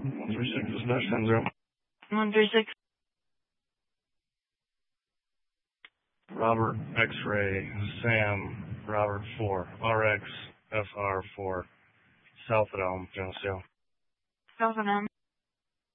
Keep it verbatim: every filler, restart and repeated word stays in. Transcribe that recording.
one three six dispatch ten zero. one three six. Robert X-ray Sam Robert four R X F R four South at Elm, Geneseo. South of them.